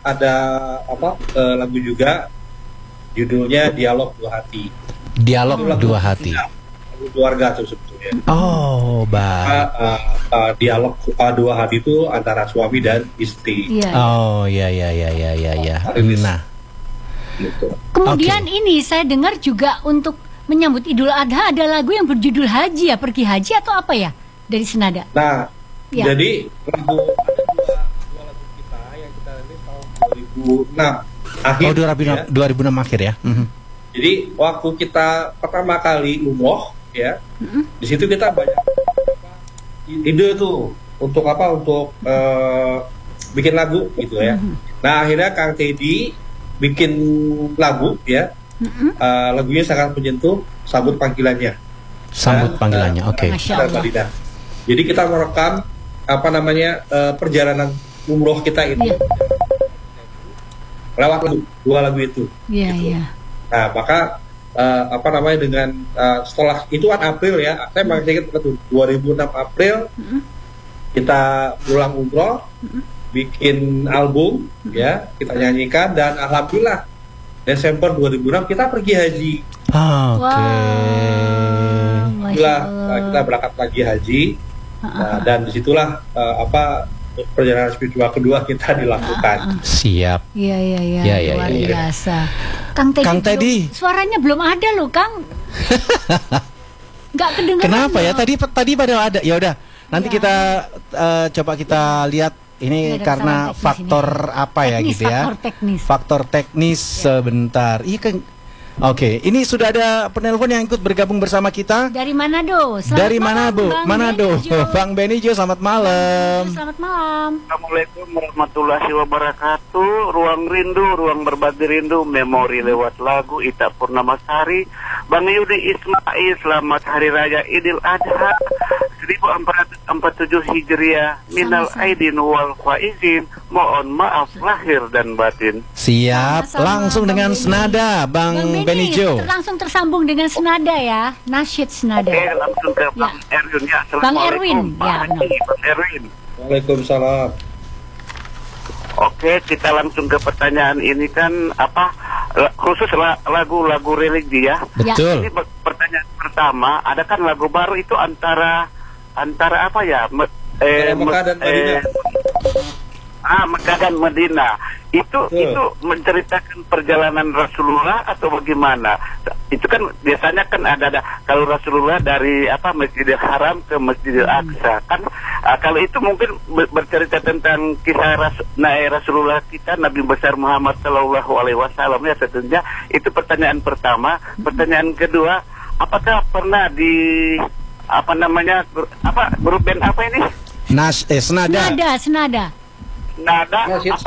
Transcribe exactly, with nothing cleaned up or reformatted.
ada apa uh, lagu juga judulnya Dialog Dua Hati. Dialog lagu Dua Hati. Lagu keluarga tuh sebetulnya. Oh, baik. Uh, uh, uh, dialog uh, dua hati itu antara suami dan istri. Iya. Oh, ya ya ya ya ya ya. Nah. Gitu. Kemudian Okay. ini saya dengar juga untuk menyambut Idul Adha ada lagu yang berjudul Haji ya, pergi haji atau apa ya dari Senada? Nah, Ya. jadi lagu ada dua, dua lagu kita yang kita rilis tahun dua ribu enam akhir. Oh, dua ribu enam, ya. dua ribu enam akhir ya. Mm-hmm. Jadi waktu kita pertama kali umroh ya, Mm-hmm. di situ kita banyak apa, ide tuh untuk apa untuk uh, bikin lagu gitu ya. Mm-hmm. Nah akhirnya Kang Teddy bikin lagu ya, Mm-hmm. uh, lagunya sangat menyentuh, Sambut Panggilannya. Sambut Nah, panggilannya. uh, Oke. Masya Allah. Mbak Dina. Jadi kita merekam apa namanya uh, perjalanan umroh kita itu Iya. lewat lagu, dua lagu itu. Iya, Gitu. iya. Nah maka uh, apa namanya dengan uh, setelah itu kan April ya, saya masih ingat betul dua ribu enam April Mm-hmm. kita pulang umroh, bikin album ya, kita nyanyikan dan alhamdulillah Desember dua ribu enam kita pergi haji. Ah, Oke. Wow, Masya Alhamdulillah Allah. uh, kita berangkat lagi haji. Nah, dan disitulah uh, apa perjalanan spiritual kedua kita dilakukan. Siap. Iya, iya, iya, Iya, iya, luar iya, iya. biasa. Kang Teddy, Kang Teddy. belum- suaranya belum ada loh, Kang. Nggak kedengeran. Kenapa ya? loh. Tadi tadi pada ada. Ya udah. Nanti Ya. kita uh, coba kita lihat ini Ini ada karena kesalahan teknis faktor ini. apa ya Teknis, gitu ya. faktor teknis. Faktor teknis sebentar. Iya kan. Oke, ini sudah ada penelpon yang ikut bergabung bersama kita. Dari Manado. Selamat Dari mana, malam, Bu? Bang Manado. Benijo. Bang Benijo, selamat malam. Selamat malam. Assalamualaikum warahmatullahi wabarakatuh. Ruang rindu, ruang berbagi rindu, memori lewat lagu Ita Purnamasari. Bang Yudi Ismail, selamat Hari Raya Idul Adha seribu empat ratus empat puluh tujuh Hijriah. Minal Sama-sama. aidin wal faizin. Mohon maaf lahir dan batin. Siap, Sama-sama, langsung Bang dengan Beni. senada Bang, Bang Beni, Benijo. ter- langsung tersambung dengan senada ya, nasyid senada. Oke, langsung ke Bang Ya. Erwin ya. Bang Erwin, Assalamualaikum, Pak ya, Haji, benar. Bang Erwin. Waalaikumsalam. Oke, kita langsung ke pertanyaan ini kan apa la- khusus la- lagu-lagu religi ya. Betul. Ini per- pertanyaan pertama, ada kan lagu baru itu antara antara apa ya? Me- Antara Mekah dan me- Madinah. ah, Mekah dan Madinah. Itu Betul. itu menceritakan perjalanan Rasulullah atau bagaimana? Itu kan biasanya kan ada ada kalau Rasulullah dari apa Masjidil Haram ke Masjidil Aqsa kan ah, kalau itu mungkin ber- bercerita tentang kisah Ras, nah, Rasulullah kita Nabi besar Muhammad Shallallahu Alaihi Wasallam ya tentunya itu pertanyaan pertama. Pertanyaan kedua, apakah pernah di apa namanya ber- apa grup band apa ini Nas eh senada. Senada, senada. nada Nasyid